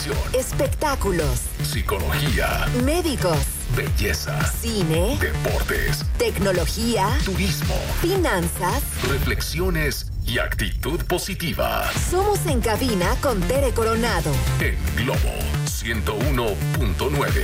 televisión, espectáculos, psicología, médicos, belleza, cine, deportes, tecnología, turismo, finanzas, reflexiones y actitud positiva. Somos En Cabina con Tere Coronado. En Globo 101.9.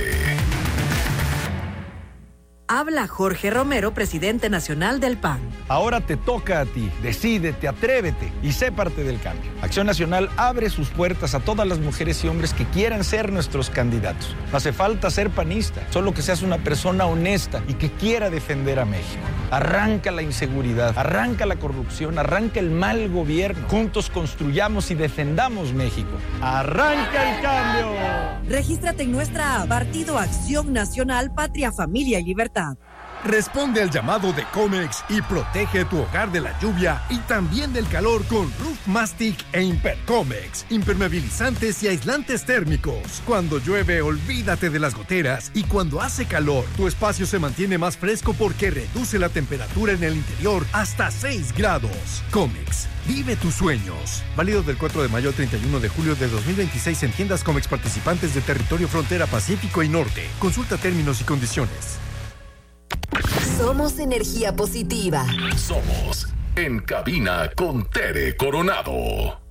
Habla Jorge Romero, presidente nacional del PAN. Ahora te toca a ti. Decídete, atrévete y sé parte del cambio. Acción Nacional abre sus puertas a todas las mujeres y hombres que quieran ser nuestros candidatos. No hace falta ser panista, solo que seas una persona honesta y que quiera defender a México. Arranca la inseguridad, arranca la corrupción, arranca el mal gobierno. Juntos construyamos y defendamos México. ¡Arranca el cambio! Regístrate en nuestra app, Partido Acción Nacional, Patria, Familia y Libertad. Responde al llamado de Comex y protege tu hogar de la lluvia y también del calor con Roof Mastic e Impercomex, impermeabilizantes y aislantes térmicos. Cuando llueve, olvídate de las goteras, y cuando hace calor, tu espacio se mantiene más fresco porque reduce la temperatura en el interior hasta 6 grados. Comex, vive tus sueños. Válido del 4 de mayo al 31 de julio de 2026 en tiendas Comex participantes de territorio frontera Pacífico y Norte. Consulta términos y condiciones. Somos energía positiva. Somos En Cabina con Tere Coronado.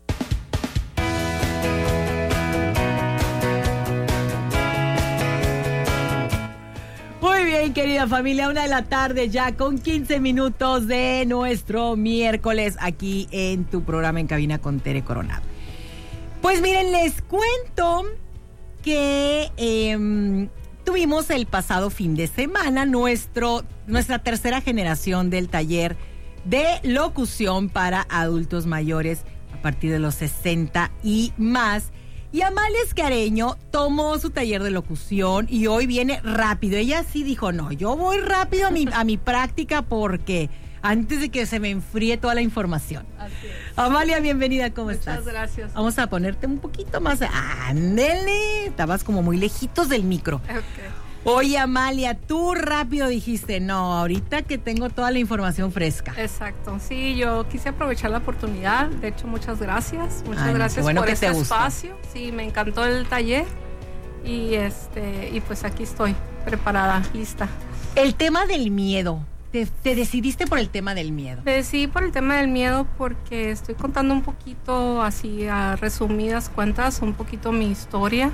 Muy bien, querida familia, 1:00 p.m. ya con 15 minutos de nuestro miércoles aquí en tu programa En Cabina con Tere Coronado. Pues miren, les cuento que tuvimos el pasado fin de semana nuestra tercera generación del taller de locución para adultos mayores a partir de los 60 y más. Y Amalia Escareño tomó su taller de locución y hoy viene rápido. Ella sí dijo, no, yo voy rápido a mi práctica porque antes de que se me enfríe toda la información. Así es. Amalia, bienvenida, ¿cómo estás? Muchas gracias. Vamos a ponerte un poquito más. ¡Ándele! Estabas como muy lejitos del micro. Okay. Oye, Amalia, tú rápido dijiste, no, ahorita que tengo toda la información fresca. Exacto, sí, yo quise aprovechar la oportunidad. De hecho, muchas gracias. Muchas gracias bueno por que este te gustó. espacio. Sí, me encantó el taller. Y pues aquí estoy, preparada, lista. El tema del miedo. ¿Te decidiste por el tema del miedo? Decidí por el tema del miedo porque estoy contando un poquito, así a resumidas cuentas, un poquito mi historia.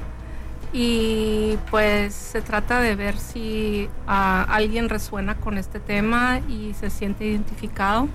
Y pues se trata de ver si alguien resuena con este tema y se siente identificado.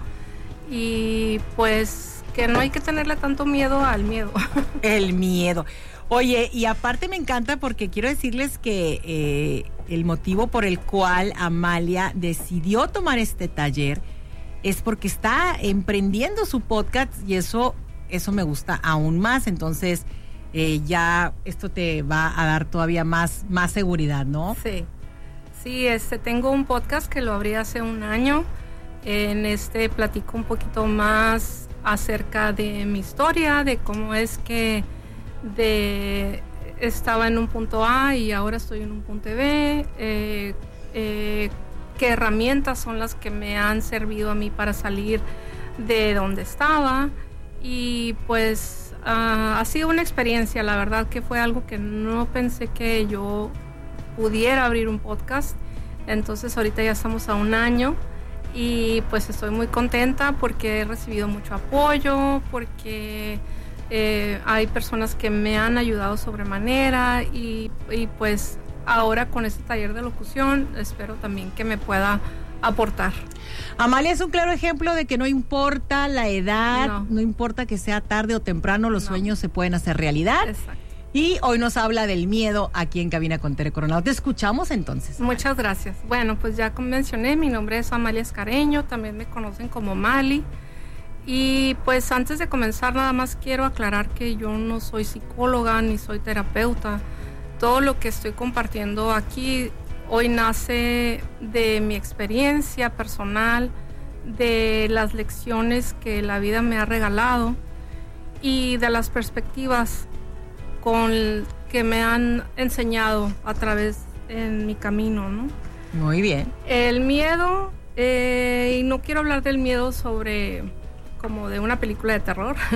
Y pues que no hay que tenerle tanto miedo al miedo. El miedo. Oye, y aparte me encanta porque quiero decirles que el motivo por el cual Amalia decidió tomar este taller es porque está emprendiendo su podcast y eso me gusta aún más. Entonces, ya esto te va a dar todavía más seguridad, ¿no? Sí, tengo un podcast que lo abrí hace un año. En platico un poquito más acerca de mi historia, de cómo es que estaba en un punto A y ahora estoy en un punto B, qué herramientas son las que me han servido a mí para salir de donde estaba. Y pues ha sido una experiencia, la verdad que fue algo que no pensé que yo pudiera abrir un podcast. Entonces ahorita ya estamos a un año y pues estoy muy contenta porque he recibido mucho apoyo, porque hay personas que me han ayudado sobremanera y pues ahora con este taller de locución espero también que me pueda aportar. Amalia es un claro ejemplo de que no importa la edad, no importa que sea tarde o temprano, los sueños se pueden hacer realidad. Exacto. Y hoy nos habla del miedo aquí en Cabina con Tere Coronado. Te escuchamos entonces. Muchas gracias. Bueno, pues ya como mencioné, mi nombre es Amalia Escareño, también me conocen como Mali. Y pues antes de comenzar nada más quiero aclarar que yo no soy psicóloga ni soy terapeuta. Todo lo que estoy compartiendo aquí hoy nace de mi experiencia personal, de las lecciones que la vida me ha regalado y de las perspectivas que me han enseñado a través en mi camino, ¿no? Muy bien. El miedo, y no quiero hablar del miedo como de una película de terror,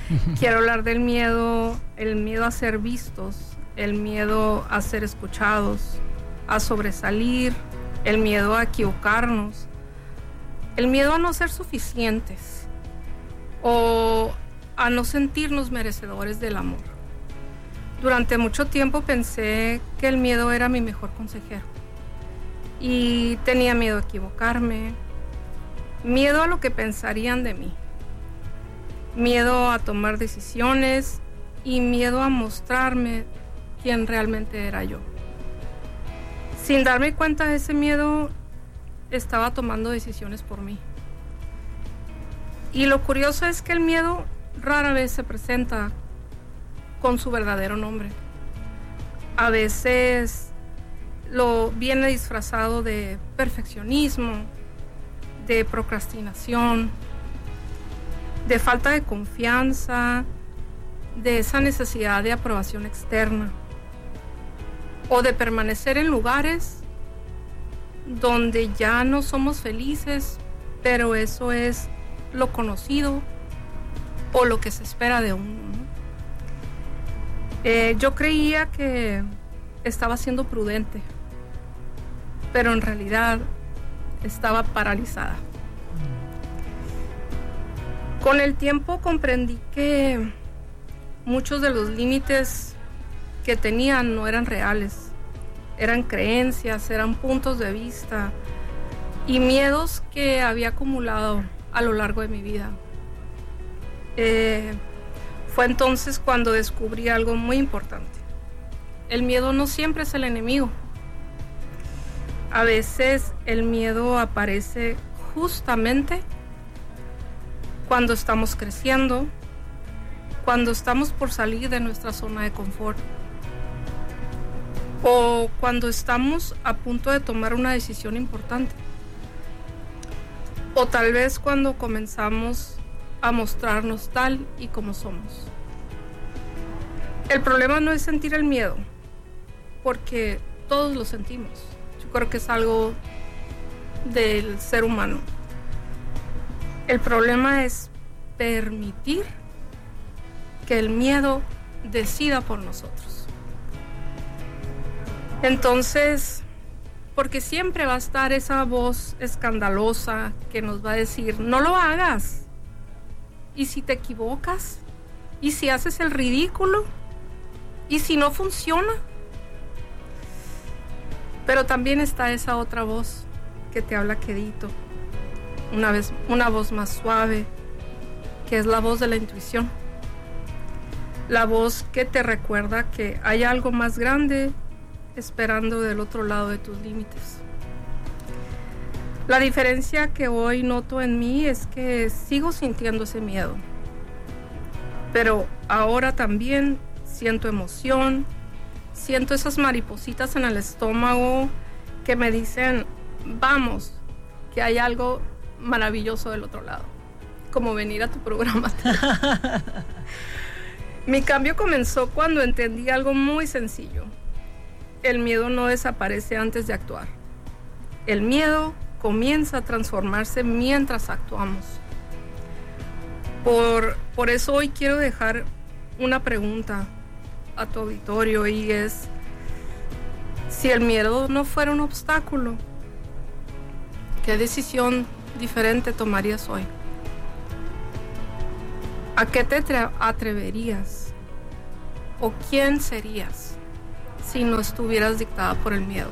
Quiero hablar del miedo, el miedo a ser vistos, el miedo a ser escuchados, a sobresalir, el miedo a equivocarnos, el miedo a no ser suficientes o a no sentirnos merecedores del amor. Durante mucho tiempo pensé que el miedo era mi mejor consejero y tenía miedo a equivocarme, miedo a lo que pensarían de mí, miedo a tomar decisiones y miedo a mostrarme quién realmente era yo. Sin darme cuenta, ese miedo estaba tomando decisiones por mí. Y lo curioso es que el miedo rara vez se presenta con su verdadero nombre. A veces lo viene disfrazado de perfeccionismo, de procrastinación, de falta de confianza, de esa necesidad de aprobación externa o de permanecer en lugares donde ya no somos felices, pero eso es lo conocido o lo que se espera de uno, ¿no? Yo creía que estaba siendo prudente, pero en realidad estaba paralizada. Con el tiempo comprendí que muchos de los límites que tenían no eran reales, eran creencias, eran puntos de vista y miedos que había acumulado a lo largo de mi vida. Fue entonces cuando descubrí algo muy importante. El miedo no siempre es el enemigo. A veces el miedo aparece justamente cuando estamos creciendo, cuando estamos por salir de nuestra zona de confort o cuando estamos a punto de tomar una decisión importante, o tal vez cuando comenzamos a mostrarnos tal y como somos. El problema no es sentir el miedo, porque todos lo sentimos. Yo creo que es algo del ser humano. El problema es permitir que el miedo decida por nosotros. Entonces, porque siempre va a estar esa voz escandalosa que nos va a decir, no lo hagas. ¿Y si te equivocas? ¿Y si haces el ridículo? ¿Y si no funciona? Pero también está esa otra voz que te habla quedito, una voz más suave, que es la voz de la intuición. La voz que te recuerda que hay algo más grande esperando del otro lado de tus límites. La diferencia que hoy noto en mí es que sigo sintiendo ese miedo, pero ahora también siento emoción, siento esas maripositas en el estómago que me dicen, vamos, que hay algo maravilloso del otro lado, como venir a tu programa. Mi cambio comenzó cuando entendí algo muy sencillo. El miedo no desaparece antes de actuar. El miedo comienza a transformarse mientras actuamos. Por eso hoy quiero dejar una pregunta a tu auditorio, y es: si el miedo no fuera un obstáculo, ¿qué decisión diferente tomarías hoy? ¿A qué te atreverías? ¿O quién serías si no estuvieras dictada por el miedo?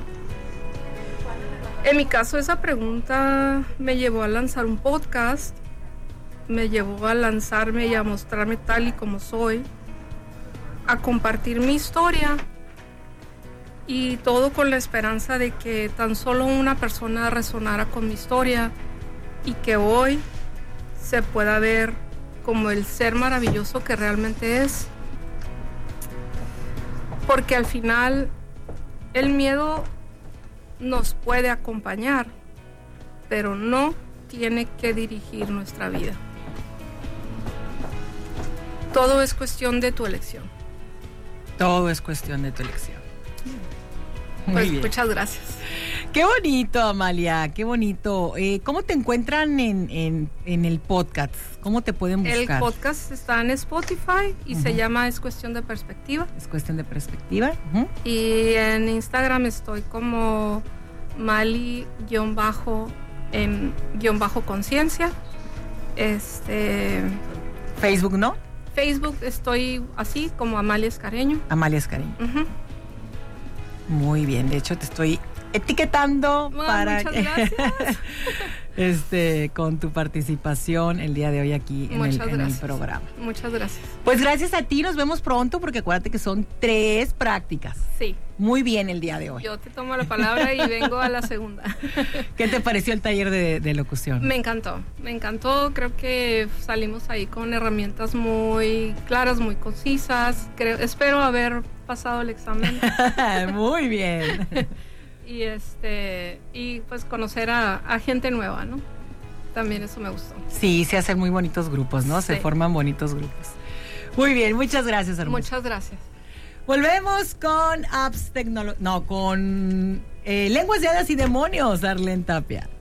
En mi caso, esa pregunta me llevó a lanzar un podcast, me llevó a lanzarme y a mostrarme tal y como soy, a compartir mi historia, y todo con la esperanza de que tan solo una persona resonara con mi historia y que hoy se pueda ver como el ser maravilloso que realmente es. Porque al final el miedo nos puede acompañar, pero no tiene que dirigir nuestra vida. Todo es cuestión de tu elección. Todo es cuestión de tu elección. Muy Pues bien. muchas gracias. Qué bonito, Amalia, qué bonito. ¿Cómo te encuentran en el podcast? ¿Cómo te pueden buscar? El podcast está en Spotify y se llama Es Cuestión de Perspectiva. Es Cuestión de Perspectiva. Y en Instagram estoy como Mali-conciencia. Facebook, ¿no? Facebook estoy así como Amalia Escareño. Amalia Escareño. Muy bien, de hecho te estoy etiquetando para muchas gracias. Con tu participación el día de hoy aquí en el programa. Muchas gracias. Pues gracias a ti, nos vemos pronto porque acuérdate que son 3 prácticas. Sí. Muy bien el día de hoy. Yo te tomo la palabra y vengo a la segunda. ¿Qué te pareció el taller de locución? Me encantó, creo que salimos ahí con herramientas muy claras, muy concisas. Espero haber pasado el examen. Muy bien. Y pues conocer a gente nueva, ¿no? También eso me gustó. Sí, se hacen muy bonitos grupos, ¿no? Sí. Se forman bonitos grupos. Muy bien, muchas gracias, hermosa. Muchas gracias. Volvemos con apps con lenguas de hadas y demonios, Arlen Tapia.